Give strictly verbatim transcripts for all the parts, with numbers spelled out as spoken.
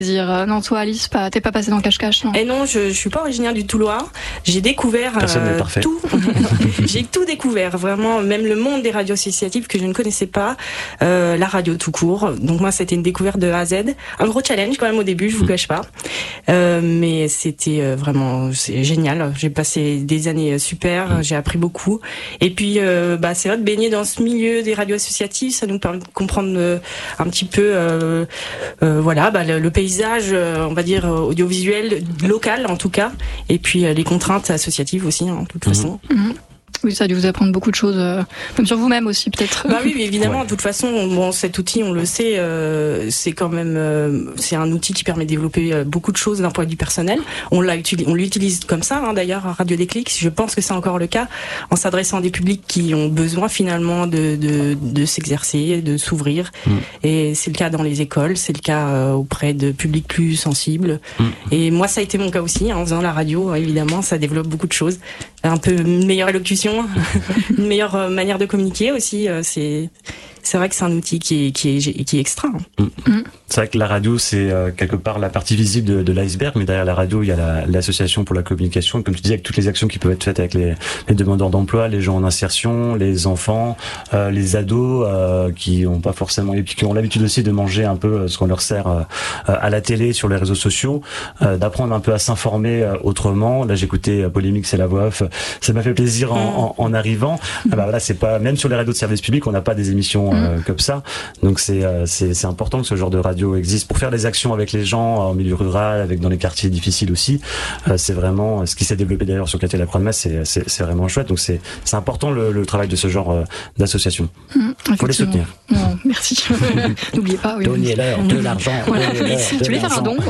Dire non, toi Alice, pas, t'es pas passée dans Cache-Cache, non? Et non, je, je suis pas originaire du Toulois. J'ai découvert euh, tout. J'ai tout découvert, vraiment, même le monde des radios associatives que je ne connaissais pas, euh, la radio tout court. Donc moi, c'était une découverte de A à Z. Un gros challenge quand même au début, je vous cache pas. Euh, mais c'était euh, vraiment c'est génial. J'ai passé des années super, j'ai appris beaucoup. Et puis, euh, bah c'est vrai de baigner dans ce milieu des radios associatives, ça nous permet de comprendre euh, un petit peu, euh, euh, voilà, bah, le, le pays. On va dire audiovisuel local en tout cas, et puis les contraintes associatives aussi, hein, de toute mmh. façon. Mmh. Oui, ça a dû vous apprendre beaucoup de choses, euh, même sur vous-même aussi peut-être. Bah oui, évidemment. Ouais. De toute façon, bon, cet outil, on le sait, euh, c'est quand même, euh, c'est un outil qui permet de développer euh, beaucoup de choses d'un point de vue personnel. On l'a utilisé, on l'utilise comme ça, hein, d'ailleurs, à Radio Déclic. Je pense que c'est encore le cas, en s'adressant à des publics qui ont besoin finalement de de, de s'exercer, de s'ouvrir. Mmh. Et c'est le cas dans les écoles, c'est le cas euh, auprès de publics plus sensibles. Mmh. Et moi, ça a été mon cas aussi, hein, en faisant la radio. Évidemment, ça développe beaucoup de choses. Un peu une meilleure élocution. Une meilleure manière de communiquer aussi, c'est c'est vrai que c'est un outil qui est qui est qui est extra. Hein. Mmh. C'est vrai que la radio, c'est euh, quelque part la partie visible de, de l'iceberg, mais derrière la radio, il y a la, l'association pour la communication, comme tu disais, avec toutes les actions qui peuvent être faites avec les, les demandeurs d'emploi, les gens en insertion, les enfants, euh, les ados euh, qui ont pas forcément et puis qui ont l'habitude aussi de manger un peu ce qu'on leur sert euh, à la télé, sur les réseaux sociaux, euh, d'apprendre un peu à s'informer euh, autrement. Là, j'écoutais euh, Polémique, c'est la voix off. Ça m'a fait plaisir en, en, en arrivant. Ah bah voilà, c'est pas même sur les radios de service public, on n'a pas des émissions euh, comme ça. Donc c'est euh, c'est c'est important que ce genre de radio existe pour faire des actions avec les gens en milieu rural, avec dans les quartiers difficiles aussi. Euh, c'est vraiment ce qui s'est développé d'ailleurs sur le quartier de la Croix-de-Masse, c'est c'est c'est vraiment chouette. Donc c'est c'est important le, le travail de ce genre euh, d'association. Mmh, faut les soutenir. Non, merci. N'oubliez pas. Oui, donnez-leur de l'argent. Voilà. Tu voulais faire un don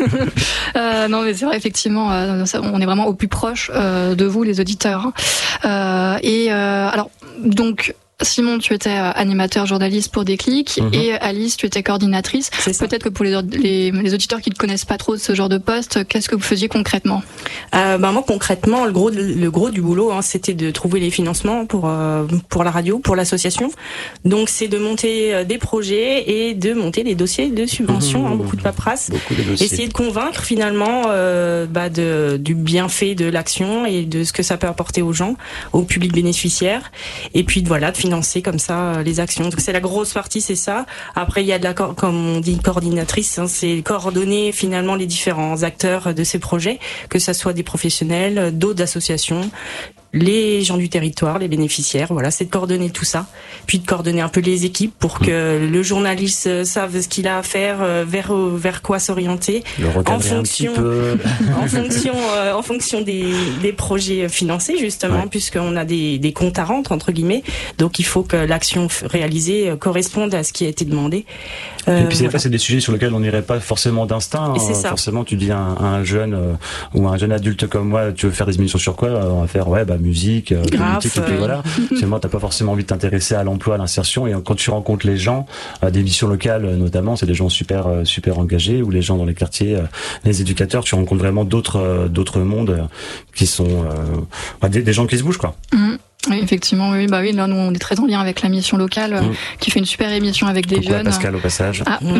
euh, Non, mais c'est vrai effectivement, euh, ça, on est vraiment au plus proche euh, de vous, les auditeurs. Euh, et euh, alors donc. Simon, tu étais animateur journaliste pour Déclic, mmh. et Alice, tu étais coordinatrice. Peut-être que pour les, les, les auditeurs qui ne connaissent pas trop ce genre de poste, qu'est-ce que vous faisiez concrètement ? euh, ben Moi, concrètement, le gros, le gros du boulot, hein, c'était de trouver les financements pour euh, pour la radio, pour l'association. Donc, c'est de monter des projets et de monter des dossiers de subvention, mmh. hein, beaucoup de paperasse. Beaucoup de dossiers. Essayer de convaincre finalement euh, bah, de, du bienfait de l'action et de ce que ça peut apporter aux gens, au public bénéficiaire. Et puis, voilà, de financer comme ça les actions. Donc c'est la grosse partie, c'est ça. Après il y a de la, comme on dit, coordinatrice, hein, c'est coordonner finalement les différents acteurs de ces projets, que ça soit des professionnels, d'autres associations, les gens du territoire, les bénéficiaires. Voilà, c'est de coordonner tout ça, puis de coordonner un peu les équipes pour que le journaliste sache ce qu'il a à faire, vers vers quoi s'orienter, en fonction, un petit peu. en fonction, euh, en fonction des des projets financés justement, ouais. puisqu'on a des des comptes à rendre entre guillemets. Donc il faut que l'action réalisée corresponde à ce qui a été demandé. Euh, et puis des voilà. fois c'est des sujets sur lesquels on n'irait pas forcément d'instinct. Et c'est euh, ça. Forcément, tu dis à un, un jeune euh, ou un jeune adulte comme moi, tu veux faire des émissions sur quoi ? On va faire ouais bah musique, euh, Grave, politique, et puis euh... voilà. Finalement, t'as pas forcément envie de t'intéresser à l'emploi, à l'insertion. Et quand tu rencontres les gens, euh, des missions locales notamment, c'est des gens super euh, super engagés, ou les gens dans les quartiers, euh, les éducateurs, tu rencontres vraiment d'autres euh, d'autres mondes euh, qui sont euh, bah, des, des gens qui se bougent quoi. Mmh. Oui, effectivement, oui, bah oui, là, nous, on est très en lien avec la mission locale, mmh. qui fait une super émission avec des Pourquoi jeunes. Pascal, au passage. Ah, ouais.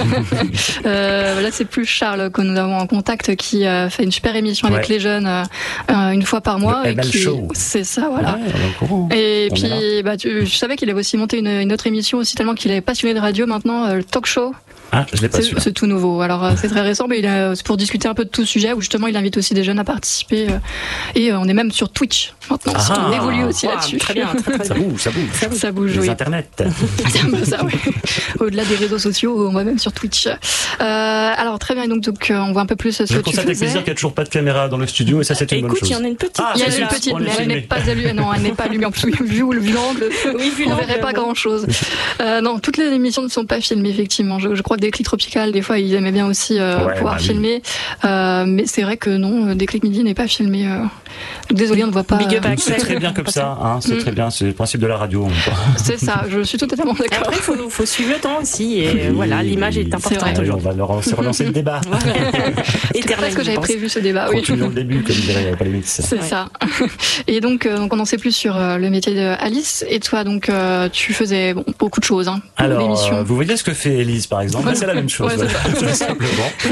euh, là, c'est plus Charles que nous avons en contact qui euh, fait une super émission avec ouais. les jeunes euh, une fois par mois. Le et qui... Show. C'est ça, voilà. Ouais, et on puis, bah, tu, je savais qu'il avait aussi monté une, une autre émission aussi, tellement qu'il est passionné de radio maintenant, euh, le talk show. Ah, je l'ai pas su. C'est tout nouveau. Alors, euh, c'est très récent, mais il a, c'est pour discuter un peu de tout sujet, où justement, il invite aussi des jeunes à participer. Euh, et euh, on est même sur Twitch maintenant. Ah, on évolue aussi wow, là-dessus. Très bien, très, très ça bouge, ça bouge. Ça, ça bouge, Les oui. Internet. ça, oui. Au-delà des réseaux sociaux, on va même sur Twitch. Euh, alors, très bien. Donc, donc, on voit un peu plus ce que tu faisais. Je constate avec plaisir qu'il n'y a toujours pas de caméra dans le studio, et ça, c'est une Écoute, bonne chose. Il y en a une petite. Ah, il y a une petite, mais elle n'est pas allumée. Non, elle n'est pas allumée. En plus, vu, vu l'angle, oui, vu on ne verrait pas grand-chose. Euh, non, toutes les émissions ne sont pas filmées, effectivement. Je, je crois que Déclic Tropical, des fois, ils aimaient bien aussi euh, ouais, pouvoir bah, filmer. Oui. Euh, mais c'est vrai que non, Déclic Midi n'est pas filmé. Euh... Donc, désolé, on ne voit pas. Big up euh... C'est très bien comme ça. Hein, c'est mm. très bien. C'est le principe de la radio. C'est ça. Je suis totalement d'accord. Après, il faut, faut suivre le temps aussi. Et oui. voilà, l'image est importante aujourd'hui. On va leur relancer le débat. C'est parce que j'avais prévu ce débat. Oui. Continuons le début, comme dirait Polémique. C'est ouais. ça. Et donc, euh, donc, on en sait plus sur euh, le métier d'Alice. Et toi, donc, euh, tu faisais bon, beaucoup de choses. Hein, Alors, euh, vous voyez ce que fait Élise, par exemple. bah, c'est la même chose, Ouais, voilà, tout simplement.